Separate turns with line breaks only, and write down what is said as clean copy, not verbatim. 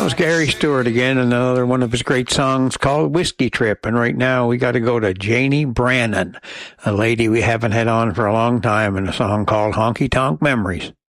was Gary Stewart again, another one of his great songs called Whiskey Trip. And right now we got to go to Janie Brannon, a lady we haven't had on for a long time, and a song called Honky Tonk Memories.